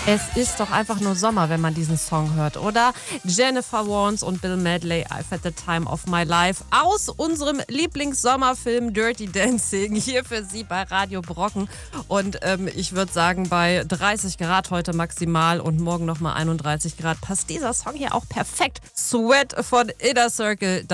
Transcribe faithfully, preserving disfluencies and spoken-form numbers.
Es ist doch einfach nur Sommer, wenn man diesen Song hört, oder? Jennifer Warnes und Bill Medley, I've had the time of my life, aus unserem Lieblingssommerfilm Dirty Dancing, hier für Sie bei Radio Brocken. Und ähm, ich würde sagen, bei dreißig Grad heute maximal und morgen nochmal einunddreißig Grad passt dieser Song hier auch perfekt. Sweat von Inner Circle.